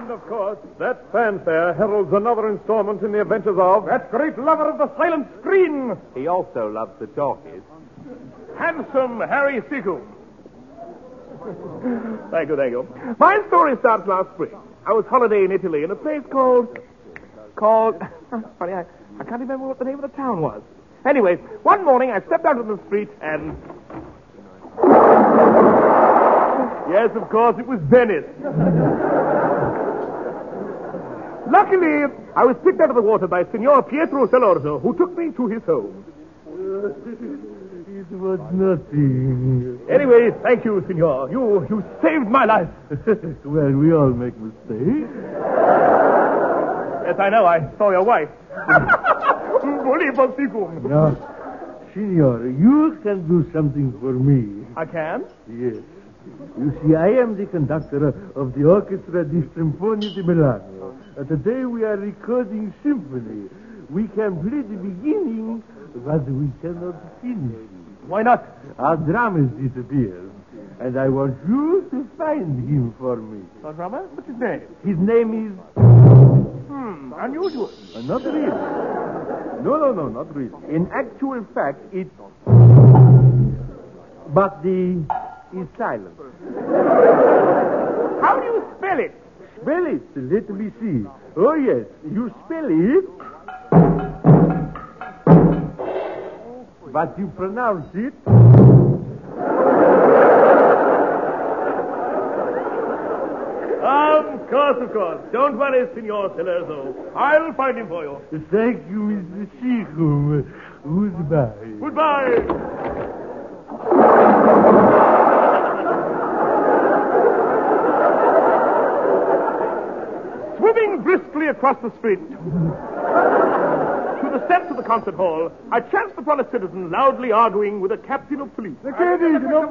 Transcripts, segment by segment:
And, of course, that fanfare heralds another installment in the adventures of that great lover of the silent screen. He also loves the talkies. Handsome Harry Seacombe. Thank you. My story starts last spring. I was holidaying in Italy in a place called... Funny, I can't remember what the name of the town was. Anyway, one morning I stepped out on the street and... Yes, of course, it was Venice. Luckily, I was picked out of the water by Signor Pietro Salorzo, who took me to his home. It was nothing. Anyway, thank you, Signor. You saved my life. Well, we all make mistakes. Yes, I know. I saw your wife. Now, Signor, you can do something for me. I can? Yes. You see, I am the conductor of the Orchestra di Sinfonia di Milano. Today we are recording symphony. We can play the beginning, but we cannot finish. Why not? Our drummer disappeared, and I want you to find him for me. Our drummer? What's his name? His name is... Unusual. Not real. No, not real. In actual fact, it's... But the... is silent. How do you spell it? Spell it. Let me see. Oh, yes. You spell it... But you pronounce it... Of course. Don't worry, Signor Salorzo. I'll find him for you. Thank you, Mr. Seacombe. Goodbye. Goodbye. Swimming briskly across the street to the steps of the concert hall, I chanced upon a citizen loudly arguing with a captain of police. Gentlemen,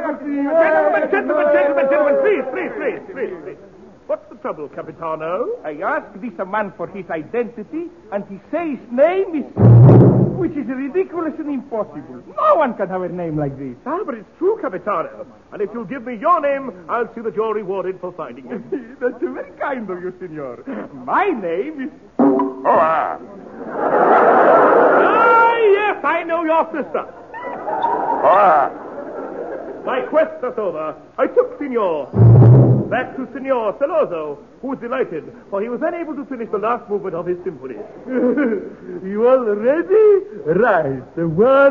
please. What's the trouble, Capitano? I asked this man for his identity, and he says his name is... which is ridiculous and impossible. No one can have a name like this. Ah, but it's true, Capitano. And if you'll give me your name, I'll see that you're rewarded for finding it. That's very kind of you, senor. My name is... Ah, yes, I know your sister. My quest was over. I took Signor back to Signor Salorzo, who was delighted, for he was unable to finish the last movement of his symphony. You all ready? Right. 1,